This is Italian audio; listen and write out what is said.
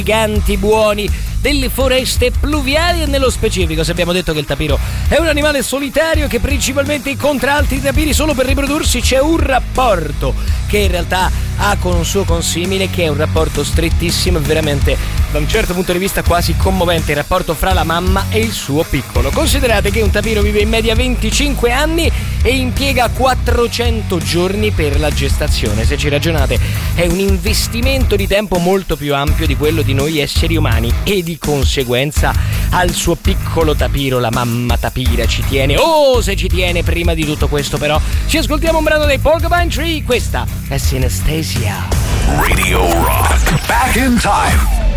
giganti buoni delle foreste pluviali, e nello specifico se abbiamo detto che il tapiro è un animale solitario che principalmente incontra altri tapiri solo per riprodursi, c'è un rapporto che in realtà ha con un suo consimile, che è un rapporto strettissimo e veramente da un certo punto di vista quasi commovente, il rapporto fra la mamma e il suo piccolo. Considerate che un tapiro vive in media 25 anni e impiega 400 giorni per la gestazione. Se ci ragionate, è un investimento di tempo molto più ampio di quello di noi esseri umani, e di conseguenza al suo piccolo tapiro la mamma tapira ci tiene. Oh, se ci tiene! Prima di tutto questo però ci ascoltiamo un brano dei Porcupine Tree. Questa è Synesthesia. Radio Rock. Back in time.